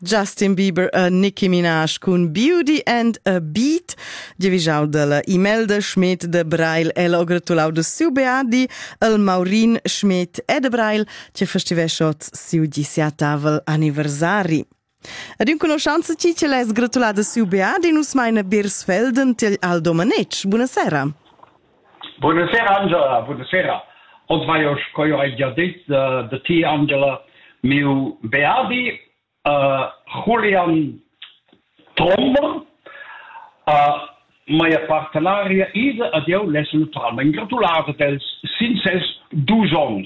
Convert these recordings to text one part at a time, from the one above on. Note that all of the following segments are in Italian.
Justin Bieber e Nicki Minaj con Beauty and a Beat. Divisau della Imelda Schmidt de Brail e l'ho gratulau de siu beadi el Maurin Schmidt e de Brail che festivesciot siu 10 anniversari. Ad un conoscenza ci ce l'es gratulada siu beadi nus meine Birsfelden til Aldo Manec. Buonasera. Buonasera Angela, buonasera. Od vajo škojo aj djadit da ti Angela miu beadi Julian Trommer, mia partenaria ida ad eu les naturalment gratulada dels 512 ans.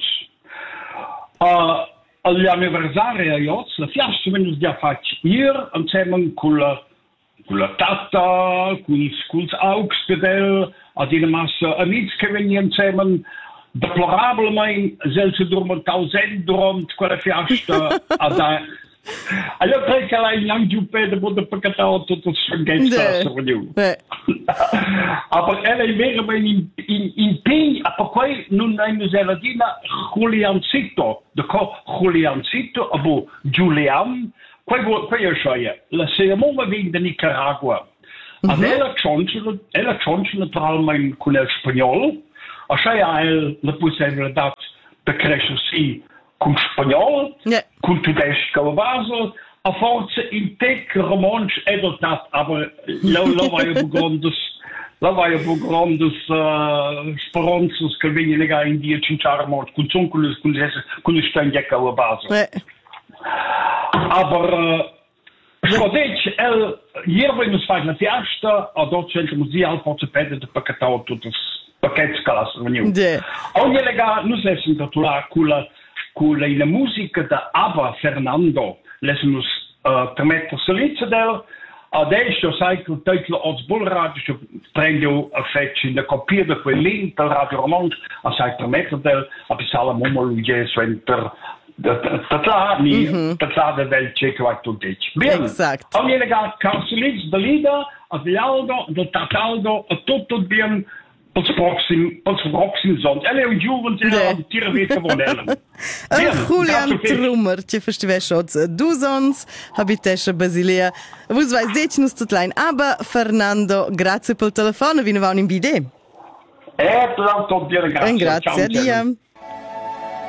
L'anniversari a iots, la fiasta venus dia fac ier, insieme con la tata, con els augs del, ad una massa amics che veni insieme, deplorablemente, zelfs dormen 1000 durant quella fiasta, allora crec che l'hai non giù per poter paccattare tutto il sfanghetto per you. Aber ella è vero in P, per cui non hai usata dina Juliancito, Juliancito, abo Julian, quei è cioè la cerimonia viene da Nicaragua. Ad ella c'è naturalmente con il spagnolo, a cioè la possibilità di crescersi con spagnolo, con tedesco a base, a forza in tec romansch edotat, aber la vai a grandes speranzas che vengono in 10 anni con zonculus con stengecca a base. Aber scodec ieri venus fai la fiesta, a dort c'è sie al forza pede de paccatao tuttes pacchetskalas veniu. Ogni lega nus essen gratulare con la musica da Abba Fernando, lesmus permettere solizia del, adesso sai che il titolo als Bullradio prendo a fecci in la copia di quel link del Radio Romansch, a sai permettere del, a pisala momo lugie sventer tatlada del ceco a tutti. Bene, ogni lega carsoliz da Lida, a Vialdo, da Tataldo, a tutto bien, pels proxim zond. Ele un giuven di tira vita vonellen. Julian Trommer, che festivesciot 12 ans, habitesce Basilea. Vus vais decnus tutlein, aber Fernando, grazie pel telefono, vi ne va un in bide. Tot dire grazie. Grazie a Dio.